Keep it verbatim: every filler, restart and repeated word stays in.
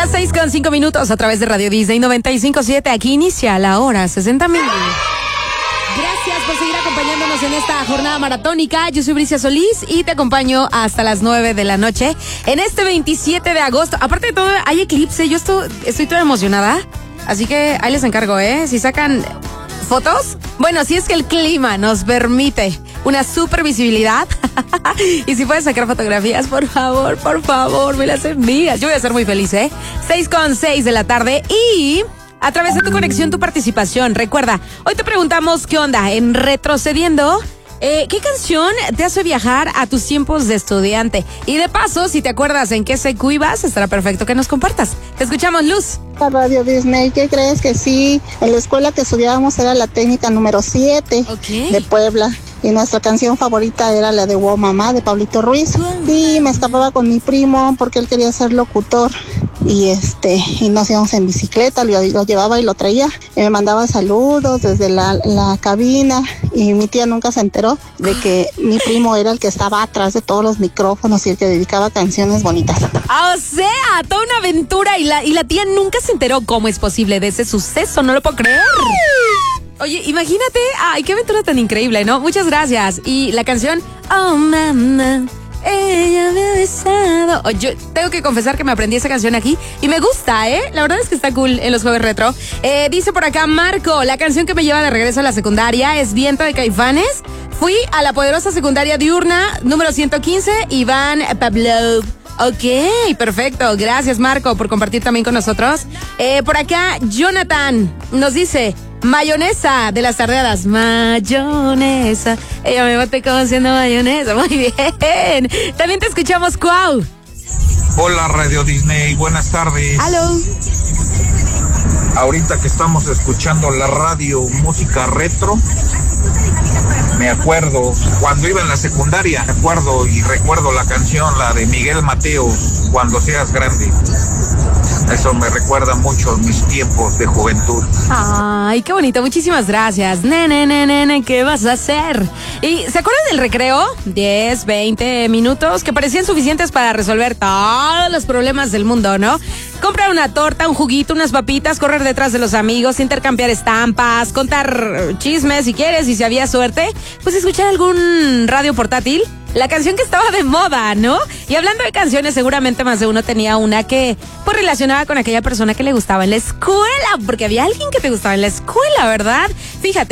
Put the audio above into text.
las seis con cinco minutos a través de Radio Disney noventa y cinco punto siete. Aquí inicia la hora sesenta mil. Gracias por seguir acompañándonos en esta jornada maratónica. Yo soy Bricia Solís y te acompaño hasta las nueve de la noche en este veintisiete de agosto. Aparte de todo, hay eclipse. Yo estoy, estoy toda emocionada. Así que ahí les encargo, ¿eh? Si sacan fotos, bueno, si es que el clima nos permite una super visibilidad y si puedes sacar fotografías, por favor, por favor, me las envías. Yo voy a ser muy feliz, ¿eh? seis con seis de la tarde y a través de tu conexión, tu participación. Recuerda, hoy te preguntamos qué onda en Retrocediendo. Eh, ¿Qué canción te hace viajar a tus tiempos de estudiante? Y de paso, si te acuerdas en qué secu ibas, estará perfecto que nos compartas. Te escuchamos, Luz. Radio Disney, ¿qué crees? Que sí, en la escuela que estudiábamos era la técnica número siete Okay. de Puebla. Y nuestra canción favorita era la de Wow Mamá de Pablito Ruiz. Y me escapaba con mi primo porque él quería ser locutor. Y este, y nos íbamos en bicicleta, lo, lo llevaba y lo traía. Y me mandaba saludos desde la, la cabina. Y mi tía nunca se enteró de que mi primo era el que estaba atrás de todos los micrófonos y el que dedicaba canciones bonitas. Ah, o sea, toda una aventura y la, y la tía nunca se enteró. ¿Cómo es posible de ese suceso? No lo puedo creer. Oye, imagínate, ay, qué aventura tan increíble, ¿no? Muchas gracias. Y la canción, oh, mamá, ella me ha besado. Oh, yo tengo que confesar que me aprendí esa canción aquí y me gusta, ¿eh? La verdad es que está cool en los jueves retro. Eh, dice por acá Marco, la canción que me lleva de regreso a la secundaria es Viento de Caifanes. Fui a la poderosa secundaria diurna número ciento quince, Iván Pavlov. Ok, perfecto. Gracias, Marco, por compartir también con nosotros. Eh, por acá, Jonathan nos dice, mayonesa de las tardeadas. Mayonesa. Ella me bate como siendo mayonesa. Muy bien. También te escuchamos, Cuau. Hola, Radio Disney. Buenas tardes. Hello. Ahorita que estamos escuchando la radio música retro, me acuerdo cuando iba en la secundaria, me acuerdo y recuerdo la canción, la de Miguel Mateos, Cuando seas grande. Eso me recuerda mucho mis tiempos de juventud. Ay, qué bonito, muchísimas gracias. Nene, nene, nene, ¿qué vas a hacer? ¿Y se acuerdan del recreo? diez, veinte minutos que parecían suficientes para resolver todos los problemas del mundo, ¿no? Comprar una torta, un juguito, unas papitas, correr detrás de los amigos, intercambiar estampas, contar chismes si quieres y si había suerte, pues escuchar algún radio portátil. La canción que estaba de moda, ¿no? Y hablando de canciones, seguramente más de uno tenía una que pues relacionaba con aquella persona que le gustaba en la escuela, porque había alguien que te gustaba en la escuela, ¿verdad? Fíjate.